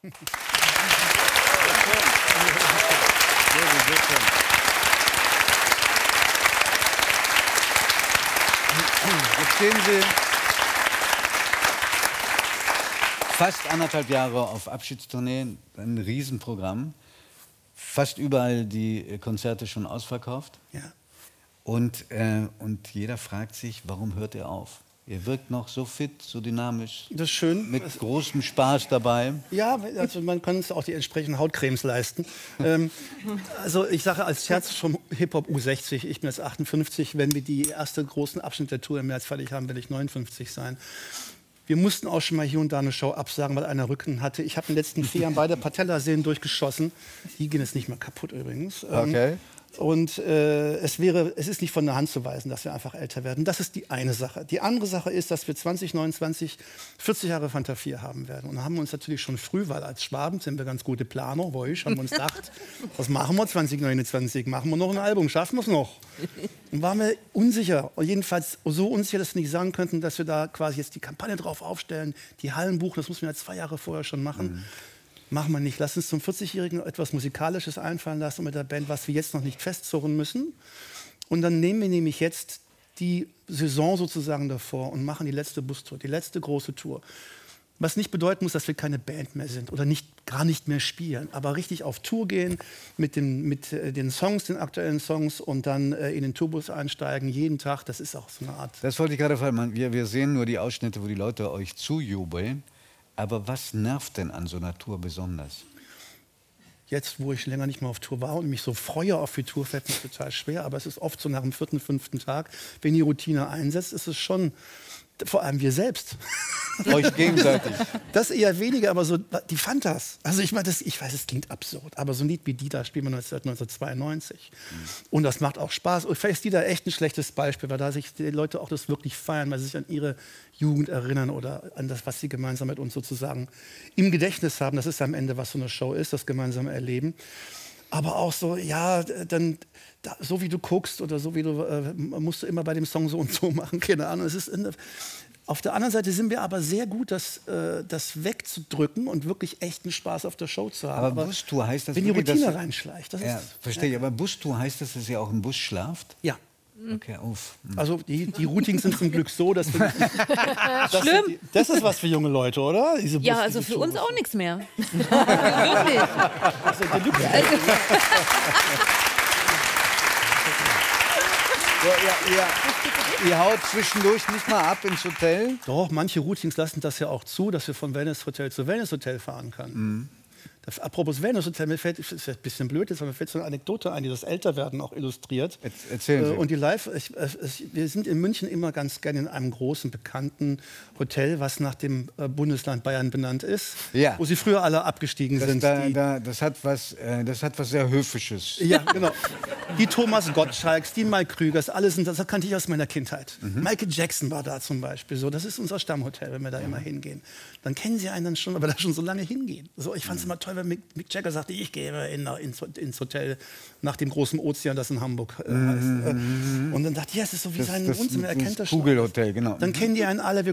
Jetzt stehen Sie fast 1,5 Jahre auf Abschiedstournee, ein Riesenprogramm. Fast überall die Konzerte schon ausverkauft. Ja. Und jeder fragt sich, warum hört er auf? Ihr wirkt noch so fit, so dynamisch. Das ist schön. Mit großem Spaß dabei. Ja, also man kann uns auch die entsprechenden Hautcremes leisten. Also ich sage als Scherz schon Hip-Hop U60, ich bin jetzt 58. Wenn wir die erste großen Abschnitt der Tour im März fertig haben, werde ich 59 sein. Wir mussten auch schon mal hier und da eine Show absagen, weil einer Rücken hatte. Ich habe in den letzten 4 Jahren beide Patellasehnen durchgeschossen. Die gehen jetzt nicht mehr kaputt übrigens. Okay. Und es ist nicht von der Hand zu weisen, dass wir einfach älter werden. Das ist die eine Sache. Die andere Sache ist, dass wir 2029 40 Jahre Fanta 4 haben werden. Und da haben wir uns natürlich schon früh, weil als Schwaben sind wir ganz gute Planer, haben wir uns gedacht, was machen wir 2029? Machen wir noch ein Album? Schaffen wir es noch? Und waren wir unsicher. Und jedenfalls so unsicher, dass wir nicht sagen könnten, dass wir da quasi jetzt die Kampagne drauf aufstellen, die Hallen buchen. Das mussten wir ja 2 Jahre vorher schon machen. Machen wir nicht. Lass uns zum 40-Jährigen etwas Musikalisches einfallen lassen mit der Band, was wir jetzt noch nicht festzurren müssen. Und dann nehmen wir nämlich jetzt die Saison sozusagen davor und machen die letzte Bustour, die letzte große Tour. Was nicht bedeuten muss, dass wir keine Band mehr sind oder gar nicht mehr spielen, aber richtig auf Tour gehen mit den Songs, den aktuellen Songs und dann in den Tourbus einsteigen, jeden Tag. Das ist auch so eine Art... Das wollte ich gerade fragen. Wir sehen nur die Ausschnitte, wo die Leute euch zujubeln. Aber was nervt denn an so einer Tour besonders? Jetzt, wo ich länger nicht mehr auf Tour war und mich so freue auf die Tour, fällt mir total schwer. Aber es ist oft so nach dem 4., 5. Tag, wenn die Routine einsetzt, ist es schon, vor allem wir selbst. Euch gegenseitig. Das eher weniger, aber so die Fantas. Also ich meine, ich weiß, es klingt absurd, aber so ein Lied wie die da spielen wir seit 1992. Und das macht auch Spaß. Und vielleicht ist die da echt ein schlechtes Beispiel, weil da sich die Leute auch das wirklich feiern, weil sie sich an ihre Jugend erinnern oder an das, was sie gemeinsam mit uns sozusagen im Gedächtnis haben. Das ist am Ende, was so eine Show ist, das gemeinsame Erleben. Aber auch so, ja, dann so wie du guckst oder so wie du, musst du immer bei dem Song so und so machen, keine Ahnung. Auf der anderen Seite sind wir aber sehr gut, das wegzudrücken und wirklich echten Spaß auf der Show zu haben. Aber Bustour heißt das wenn die wirklich, Routine reinschleicht. Das ja, ist, verstehe ich. Aber Bustour heißt das, dass ihr auch im Bus schlaft? Ja. Okay, auf. Also die Routings sind zum Glück so, dass wir... Schlimm. Das ist was für junge Leute, oder? Ja, also für uns auch nichts mehr. Wirklich. Ihr haut zwischendurch nicht mal ab ins Hotel? Doch, manche Routings lassen das ja auch zu, dass wir von Wellness-Hotel zu Wellness-Hotel fahren können. Apropos Wellness-Hotel, mir fällt, ist ein bisschen blöd, jetzt, aber mir fällt so eine Anekdote ein, die das Älterwerden auch illustriert. Erzählen Sie. Und die wir sind in München immer ganz gerne in einem großen, bekannten Hotel, was nach dem Bundesland Bayern benannt ist, ja, wo sie früher alle abgestiegen sind. Das hat was sehr Höfisches. Ja, genau. Die Thomas Gottschalks, die Mike Krügers, das kannte ich aus meiner Kindheit. Michael Jackson war da zum Beispiel so. Das ist unser Stammhotel, wenn wir da immer hingehen. Dann kennen sie einen dann schon, aber da schon so lange hingehen. So, ich fand es immer toll, wenn Mick Jagger sagte, ich gehe ins Hotel nach dem großen Ozean, das in Hamburg heißt. Und dann dachte ich, ja, es ist so wie sein Wohnzimmer, er kennt das schon. Kugelhotel, genau. Dann kennen die einen alle, wir